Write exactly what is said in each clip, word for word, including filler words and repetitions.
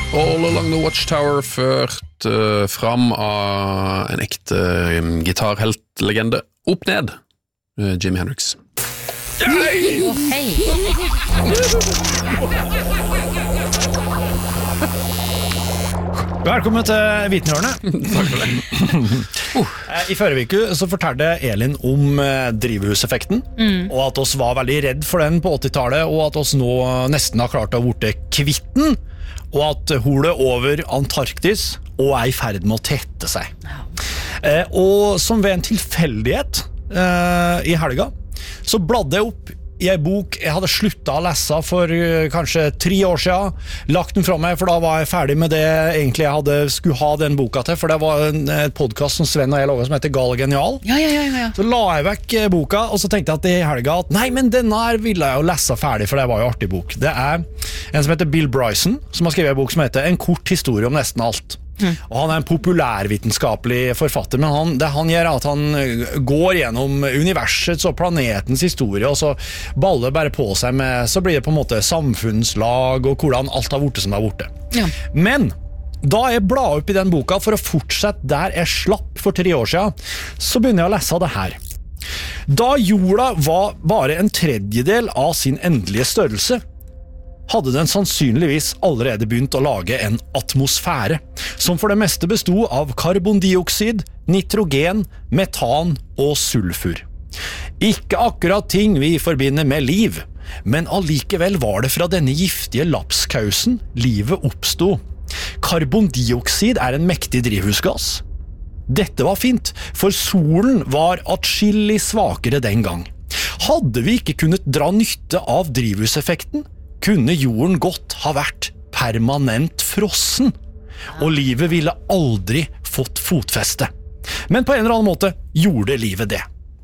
All Along the Watchtower ført uh, fram av en ekte um, gitarheltlegende. Opp ned, uh, Jimi Hendrix. Hei! Oh, hei! Velkommen til Vitenhjørnet. Takk for det. I forrige uke så fortalte Elin om drivhuseffekten, mm. og at oss var veldig redd for den på åttitallet, og at oss nå nesten har klart å borte kvitten, og at hulet over Antarktis og er i ferd med å tette seg. Ja. Eh, og som ved en tilfeldighet eh, i helga, så bladde jeg opp i en bok jeg hadde sluttet å lese for uh, kanskje tre år siden, lagt den fra meg, for da var jeg ferdig med det egentlig jeg hadde, skulle ha den boka til, for det var en, en podcast som Sven og jeg laget som heter Gal og Genial. Ja, ja, ja, ja. Så la jeg vekk boka, og så tenkte jeg at det i helga at nei, men denne her ville jeg jo lese ferdig, for det var jo artig bok. Det er en som heter Bill Bryson, som har skrevet en bok som heter En kort historie om nesten alt. Mm. Og han er en populærvitenskapelig forfatter, men han, det han gjør er at han går gjennom universets og planetens historie, og så baller bare på seg med, så blir det på en måte samfunnslag og hvordan alt har vært som det har vært. Ja. Men da jeg blar opp i den boka for å fortsette der jeg slapp for tre år siden, så begynner jeg å lese det her. Da jorda var bare en tredjedel av sin endelige størrelse, hadde den sannsynligvis allerede begynt å lage en atmosfære, som for det meste bestod av karbondioksid, nitrogen, metan og sulfur. Ikke akkurat ting vi forbinder med liv, men allikevel var det fra denne giftige lapskausen livet oppstod. Karbondioksid er en mektig drivhusgass. Dette var fint, for solen var atskillig svakere den gang. Hadde vi ikke kunnet dra nytte av drivhuseffekten, kunne jorden godt ha vært permanent frossen, og livet ville aldri fått fotfeste. Men på en eller annen måte gjorde livet det.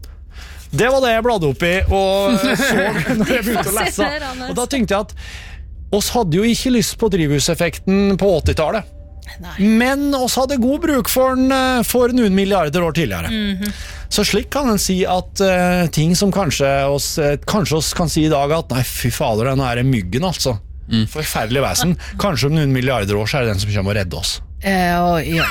Det var det jeg bladde opp i og så når jeg begynte å lese. Og da tenkte jeg at oss hadde jo ikke lyst på drivhuseffekten på åttitallet. Nei. Men oss hadde god bruk for den for noen milliarder år tidligere. Mm-hmm. Så slik kan en si at uh, ting som kanskje oss, uh, kanskje oss kan si i dag at nei, fy fader, nå er det myggen altså. Mm. Forferdelig vesen. Kanskje om noen milliarder år så er det den som kommer å redde oss. Uh, ja.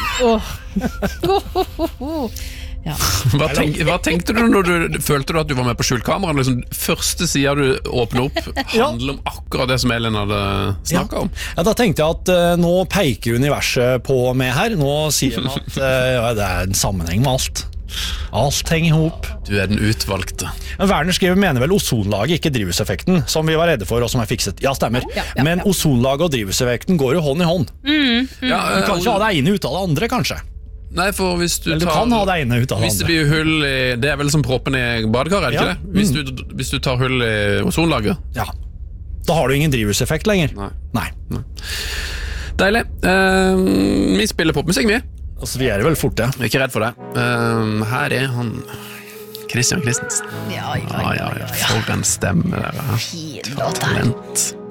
oh. Ja. Hva, tenk, hva tenkte du når du følte du at du var med på skjulkamera? Liksom, første siden du åpner opp handler om akkurat det som Elin hadde snakket om. Ja. Ja, da tenkte jeg at uh, nå peker universet på meg her. Nå sier de at uh, ja, det er en sammenheng med alt. Alt henger ihop. Du er den utvalgte. Men Werner skriver mener vel ozonlaget, ikke drivhuseffekten, som vi var redde for og som er fikset. Ja, stemmer. Ja, ja, Men ja. Ozonlaget og drivhuseffekten går jo hånd i hånd. Mm, mm. Ja, uh, du kan ikke ha det ene ut av det andre, kanskje. Nei, for hvis du, du tar kan ha det ene ut av det hvis det blir hull i, det er vel som proppen i badekaret, er det ja. Ikke det? Hvis, mm. du, hvis du tar hull i ozonlaget. Ja, da har du ingen drivhuseffekt lenger. Nei. Nei. Nei. Deilig. Uh, vi spiller popmusikk, vi. Altså, vi er vel fort, ja. Jeg er ikke redd for det. Uh, her er han Christian Christensen. Ja, ja, ja, ja, ja. For en stemme der. Fin låt her.